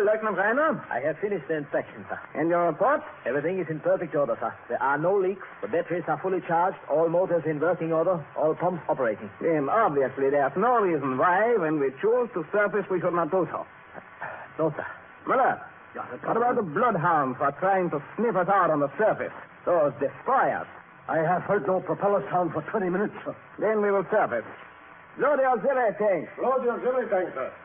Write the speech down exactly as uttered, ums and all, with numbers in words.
Lieutenant Reiner? I have finished the inspection, sir. And your report? Everything is in perfect order, sir. There are no leaks. The batteries are fully charged. All motors in working order. All pumps operating. Then obviously there's no reason why, when we choose to surface, we should not do so. No, sir. Muller, what about the bloodhounds who are trying to sniff us out on the surface? Those destroyers. I have heard no propeller sound for twenty minutes, sir. Then we will surface. Load the auxiliary tank. Load the auxiliary tank, sir.